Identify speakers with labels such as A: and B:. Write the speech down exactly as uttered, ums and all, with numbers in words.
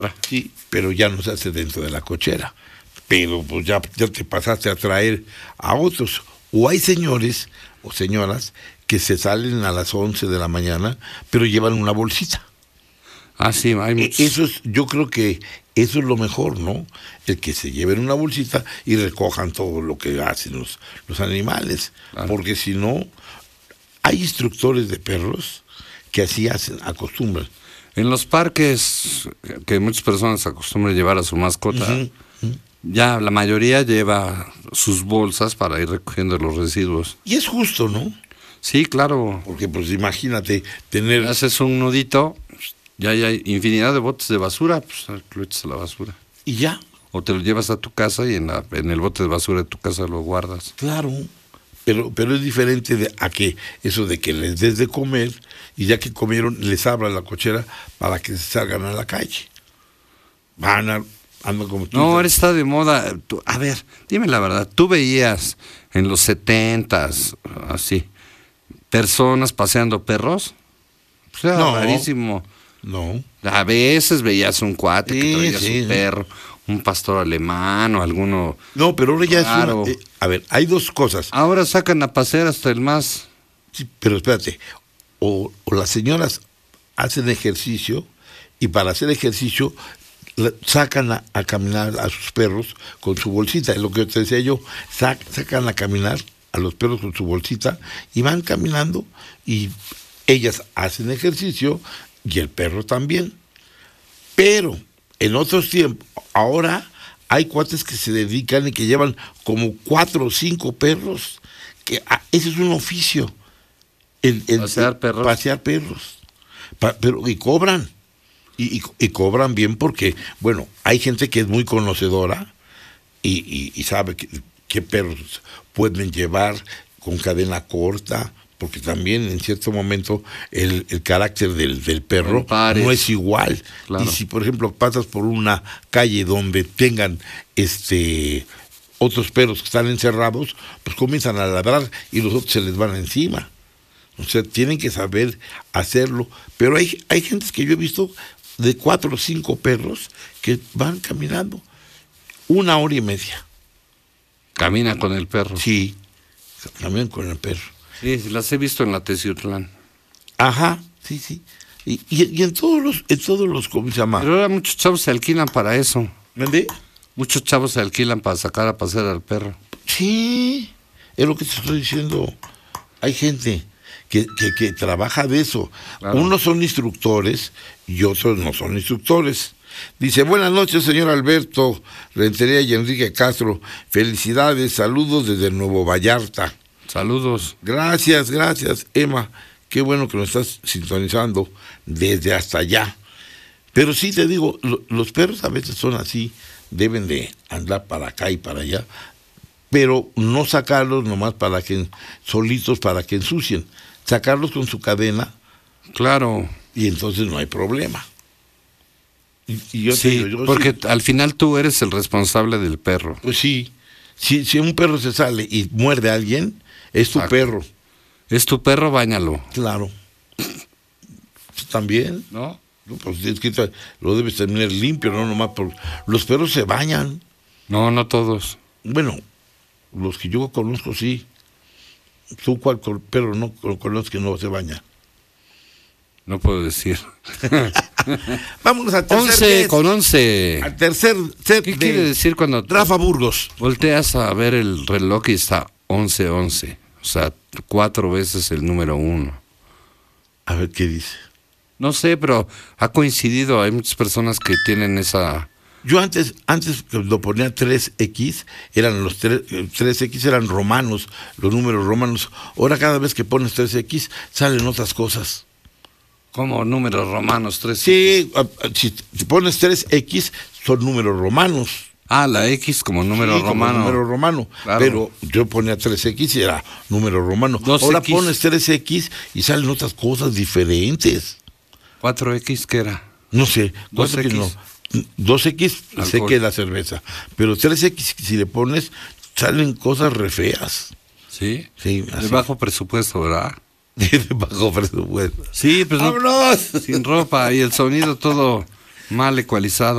A: Sí, pero ya no se hace dentro de la cochera. Pero pues ya, ya te pasaste a traer a otros. O hay señores o señoras que se salen a las once de la mañana, pero llevan una bolsita.
B: Ah, sí, hay muchos.
A: Eso es, yo creo que eso es lo mejor, ¿no? El que se lleven una bolsita y recojan todo lo que hacen los, los animales. Claro. Porque si no, hay instructores de perros que así hacen, acostumbran.
B: En los parques que muchas personas acostumbran llevar a su mascota, uh-huh, uh-huh. ya la mayoría lleva sus bolsas para ir recogiendo los residuos.
A: Y es justo, ¿no?
B: Sí, claro.
A: Porque pues imagínate tener...
B: Haces un nudito, ya hay infinidad de botes de basura, pues lo echas a la basura.
A: Y ya.
B: O te lo llevas a tu casa y en, la, en el bote de basura de tu casa lo guardas.
A: Claro. Pero, pero es diferente de, a que eso de que les des de comer y ya que comieron les abra la cochera para que se salgan a la calle. Van a, andan como tú.
B: No, ahora está de moda. Tú, a ver, dime la verdad, tú veías en los setentas, así, personas paseando perros. O sea,
A: no,
B: rarísimo.
A: No.
B: A veces veías un cuate
A: sí,
B: que traía
A: sí,
B: su perro, un pastor alemán o alguno.
A: No, pero ahora ya
B: raro.
A: es una, eh, a ver, hay dos cosas.
B: Ahora sacan a pasear hasta el más.
A: Sí, pero espérate, o, o las señoras hacen ejercicio y para hacer ejercicio la, sacan a, a caminar a sus perros con su bolsita. Es lo que te decía yo, sac, sacan a caminar a los perros con su bolsita y van caminando y ellas hacen ejercicio y el perro también. Pero en otros tiempos, ahora hay cuates que se dedican y que llevan como cuatro o cinco perros, que ah, ese es un oficio. El, el,
B: pasear perros.
A: Pasear perros. Pa, pero, y cobran. Y, y, y cobran bien porque, bueno, hay gente que es muy conocedora y, y, y sabe que, qué perros pueden llevar con cadena corta, porque también en cierto momento el, el carácter del, del perro no es igual. Claro. Y si, por ejemplo, pasas por una calle donde tengan este otros perros que están encerrados, pues comienzan a ladrar y los otros se les van encima. O sea, tienen que saber hacerlo. Pero hay, hay gente que yo he visto de cuatro o cinco perros que van caminando una hora y media.
B: Camina con el perro.
A: Sí, caminan con el perro.
B: Sí, las he visto en la Teciutlán.
A: Ajá, sí, sí. Y, y, y en todos los, en todos los, ¿cómo se llama?
B: Pero ahora muchos chavos se alquilan para eso.
A: ¿Dónde?
B: Muchos chavos se alquilan para sacar a pasear al perro.
A: Sí, es lo que te estoy diciendo. Hay gente que, que, que trabaja de eso. Claro. Unos son instructores y otros no son instructores. Dice, buenas noches, señor Alberto Rentería y Enrique Castro. Felicidades, saludos desde Nuevo Vallarta.
B: Saludos.
A: Gracias, gracias, Emma. Qué bueno que nos estás sintonizando desde hasta allá. Pero sí te digo, lo, los perros a veces son así, deben de andar para acá y para allá, pero no sacarlos nomás para que, solitos para que ensucien. Sacarlos con su cadena.
B: Claro.
A: Y entonces no hay problema. Y, y yo
B: sí,
A: te digo, yo
B: porque
A: sí,
B: al final tú eres el responsable del perro.
A: Pues sí, si, si un perro se sale y muerde a alguien, es tu Exacto. perro.
B: Es tu perro, báñalo.
A: Claro. También, ¿no? Pues es que lo debes tener limpio, no nomás por... Los perros se bañan.
B: No, no todos.
A: Bueno, los que yo conozco sí. ¿Tú cuál perro no conozco que no se baña?
B: No puedo decir.
A: Vámonos al tercer
B: once
A: set.
B: Con once.
A: Al tercer set.
B: ¿Qué
A: de
B: quiere decir cuando
A: Rafa Burgos
B: volteas a ver el reloj y está once once? O sea, cuatro veces el número uno.
A: A ver qué dice.
B: No sé, pero ha coincidido. Hay muchas personas que tienen esa...
A: Yo antes, antes lo ponía tres equis, eran los tres equis eran romanos, los números romanos. Ahora cada vez que pones tres equis salen otras cosas.
B: ¿Cómo números romanos? tres
A: Sí, si, si pones tres equis son números romanos.
B: Ah, la X como número
A: sí,
B: romano.
A: Como número romano. Claro. Pero yo ponía tres equis y era número romano.
B: dos
A: Ahora
B: equis.
A: Pones tres equis y salen otras cosas diferentes.
B: ¿cuatro equis qué era?
A: No sé.
B: dos equis.
A: No. dos equis sé que es la cerveza. Pero tres equis si le pones salen cosas re feas.
B: ¿Sí?
A: Sí.
B: De bajo presupuesto, ¿verdad?
A: De bajo presupuesto.
B: Sí, pues
A: ¡vámonos!
B: No, sin ropa y el sonido todo mal ecualizado.